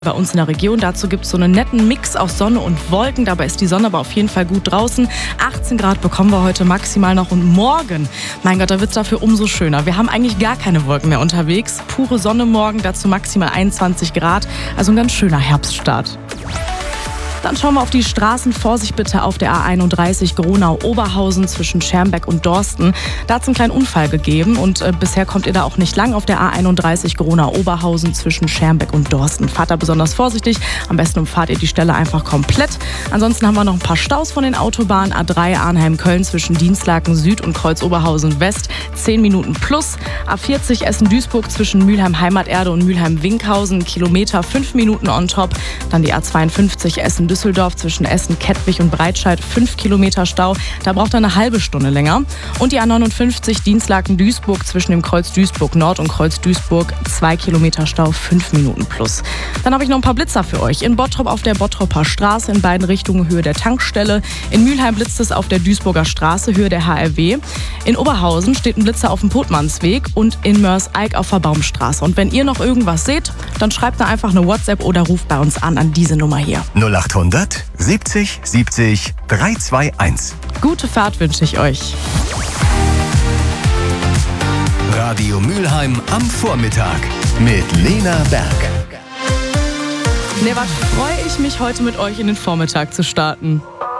Bei uns in der Region. Dazu gibt es so einen netten Mix aus Sonne und Wolken. Dabei ist die Sonne aber auf jeden Fall gut draußen. 18 Grad bekommen wir heute maximal noch und morgen, mein Gott, da wird es dafür umso schöner. Wir haben eigentlich gar keine Wolken mehr unterwegs. Pure Sonne morgen, dazu maximal 21 Grad. Also ein ganz schöner Herbststart. Dann schauen wir auf die Straßen. Vorsicht bitte auf der A31 Gronau-Oberhausen zwischen Schermbeck und Dorsten. Da hat es einen kleinen Unfall gegeben und bisher kommt ihr da auch nicht lang auf der A31 Gronau-Oberhausen zwischen Schermbeck und Dorsten. Fahrt da besonders vorsichtig. Am besten umfahrt ihr die Stelle einfach komplett. Ansonsten haben wir noch ein paar Staus von den Autobahnen. A3 Arnheim-Köln zwischen Dienstlaken Süd und Kreuz-Oberhausen West 10 Minuten plus. A40 Essen-Duisburg zwischen Mülheim-Heimaterde und Mülheim-Winkhausen Kilometer 5 Minuten on top. Dann die A52 Essen-Düsseldorf zwischen Essen, Kettwig und Breitscheid 5 Kilometer Stau. Da braucht er eine halbe Stunde länger. Und die A59 Dienstlaken-Duisburg zwischen dem Kreuz Duisburg Nord und Kreuz Duisburg 2 Kilometer Stau 5 Minuten plus. Dann habe ich noch ein paar Blitzer für euch. In Bottrop auf der Bottroper Straße in beiden Richtungen Höhe der Tankstelle. In Mülheim blitzt es auf der Duisburger Straße Höhe der HRW. In Oberhausen steht ein Blitzer auf dem Potmannsweg und in Moers-Eick auf der Baumstraße. Und wenn ihr noch irgendwas seht, dann schreibt da einfach eine WhatsApp oder ruft bei uns an diese Nummer hier. 0800 70 70 321. Gute Fahrt wünsche ich euch. Radio Mülheim am Vormittag mit Lena Berg. Ne, was freue ich mich heute mit euch in den Vormittag zu starten.